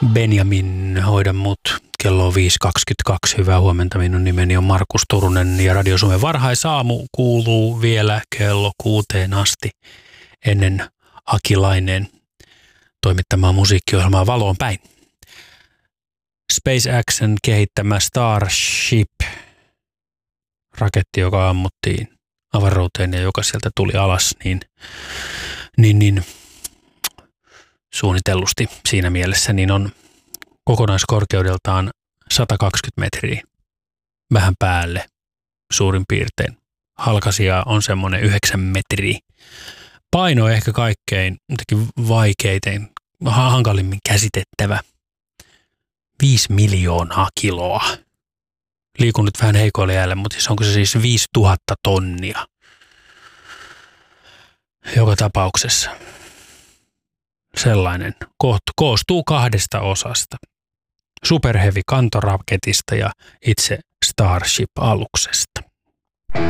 Benjamin, hoida mut. Kello on 5.22. Hyvää huomenta. Minun nimeni on Markus Turunen ja Radio Suomen varhaisaamu kuuluu vielä kello 6 asti ennen Akilainen toimittamaa musiikkiohjelmaa Valoon päin. SpaceXn kehittämä Starship, raketti, joka ammuttiin avaruuteen ja joka sieltä tuli alas, niin suunnitellusti siinä mielessä, niin on kokonaiskorkeudeltaan 120 metriä, vähän päälle suurin piirtein. Halkaisija on semmoinen 9 metriä. Paino ehkä kaikkein vaikeiten, hankalimmin käsitettävä. 5 miljoonaa kiloa. Liikun nyt vähän heikoille jäälle, mutta onko se siis 5000 tonnia? Joka tapauksessa. Sellainen koostuu 2 osasta. Super Heavy -kantoraketista ja itse Starship-aluksesta.